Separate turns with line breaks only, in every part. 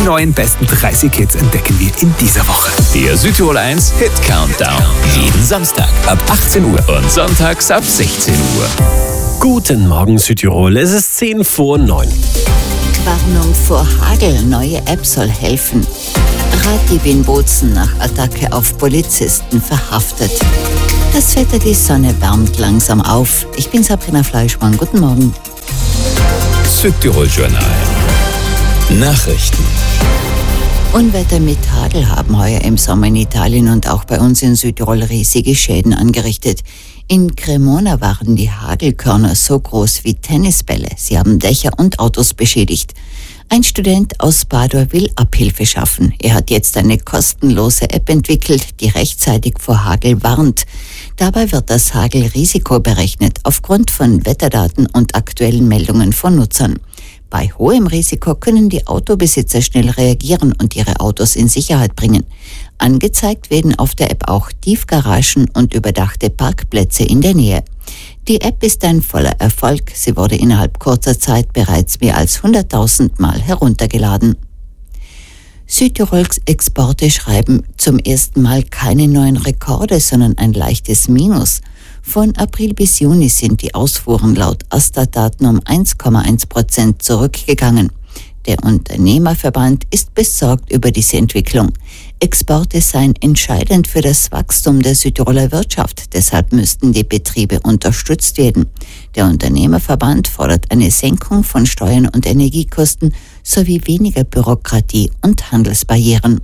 Die neuen besten 30 Hits entdecken wir in dieser Woche.
Der Südtirol 1 Hit Countdown. Jeden Samstag ab 18 Uhr und sonntags ab 16 Uhr.
Guten Morgen Südtirol, es ist 10 vor 9.
Warnung vor Hagel, neue App soll helfen. Ratdieb in Bozen nach Attacke auf Polizisten verhaftet. Das Wetter, die Sonne wärmt langsam auf. Ich bin Sabrina Fleischmann, guten Morgen.
Südtirol Journal. Nachrichten.
Unwetter mit Hagel haben heuer im Sommer in Italien und auch bei uns in Südtirol riesige Schäden angerichtet. In Cremona waren die Hagelkörner so groß wie Tennisbälle. Sie haben Dächer und Autos beschädigt. Ein Student aus Padua will Abhilfe schaffen. Er hat jetzt eine kostenlose App entwickelt, die rechtzeitig vor Hagel warnt. Dabei wird das Hagelrisiko berechnet aufgrund von Wetterdaten und aktuellen Meldungen von Nutzern. Bei hohem Risiko können die Autobesitzer schnell reagieren und ihre Autos in Sicherheit bringen. Angezeigt werden auf der App auch Tiefgaragen und überdachte Parkplätze in der Nähe. Die App ist ein voller Erfolg. Sie wurde innerhalb kurzer Zeit bereits mehr als 100.000 Mal heruntergeladen. Südtirols Exporte schreiben zum ersten Mal keine neuen Rekorde, sondern ein leichtes Minus. Von April bis Juni sind die Ausfuhren laut Astat-Daten um 1,1% zurückgegangen. Der Unternehmerverband ist besorgt über diese Entwicklung. Exporte seien entscheidend für das Wachstum der Südtiroler Wirtschaft. Deshalb müssten die Betriebe unterstützt werden. Der Unternehmerverband fordert eine Senkung von Steuern und Energiekosten sowie weniger Bürokratie und Handelsbarrieren.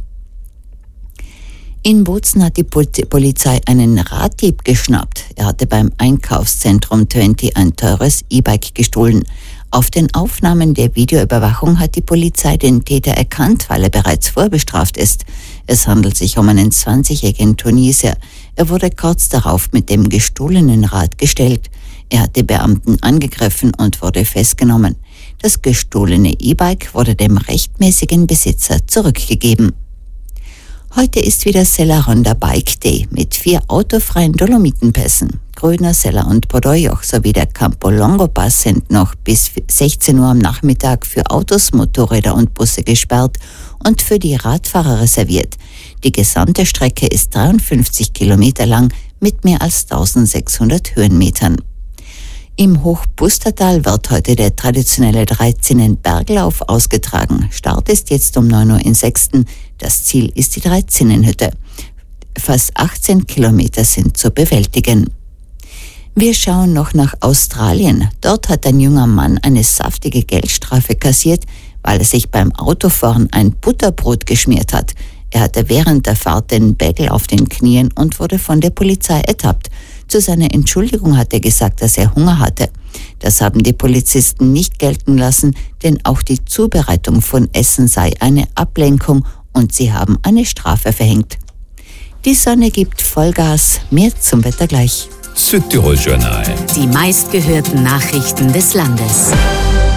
In Bozen hat die Polizei einen Raddieb geschnappt. Er hatte beim Einkaufszentrum 20 ein teures E-Bike gestohlen. Auf den Aufnahmen der Videoüberwachung hat die Polizei den Täter erkannt, weil er bereits vorbestraft ist. Es handelt sich um einen 20-jährigen Tunesier. Er wurde kurz darauf mit dem gestohlenen Rad gestellt. Er hat die Beamten angegriffen und wurde festgenommen. Das gestohlene E-Bike wurde dem rechtmäßigen Besitzer zurückgegeben. Heute ist wieder Sella Ronda Bike Day mit 4 autofreien Dolomitenpässen. Grödner, Sella und Podoyoch sowie der Campo Longo Pass sind noch bis 16 Uhr am Nachmittag für Autos, Motorräder und Busse gesperrt und für die Radfahrer reserviert. Die gesamte Strecke ist 53 Kilometer lang mit mehr als 1600 Höhenmetern. Im Hochpustertal wird heute der traditionelle 13-Berglauf ausgetragen. Start ist jetzt um 9 Uhr in Sexten. Das Ziel ist die 13-Hütte. Fast 18 Kilometer sind zu bewältigen. Wir schauen noch nach Australien. Dort hat ein junger Mann eine saftige Geldstrafe kassiert, weil er sich beim Autofahren ein Butterbrot geschmiert hat. Er hatte während der Fahrt den Bagel auf den Knien und wurde von der Polizei ertappt. Zu seiner Entschuldigung hat er gesagt, dass er Hunger hatte. Das haben die Polizisten nicht gelten lassen, denn auch die Zubereitung von Essen sei eine Ablenkung und sie haben eine Strafe verhängt. Die Sonne gibt Vollgas, mehr zum Wetter gleich.
Südtirol Journal.
Die meistgehörten Nachrichten des Landes.